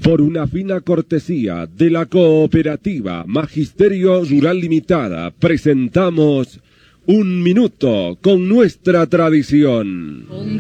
Por una fina cortesía de la cooperativa Magisterio Rural Limitada, presentamos Un Minuto con nuestra tradición.